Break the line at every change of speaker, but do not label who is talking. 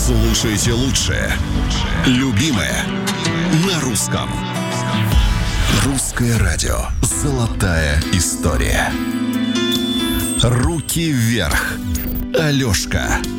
Слушайте лучшее. Любимое на русском. Русское радио. Золотая история. Руки вверх. Алешка.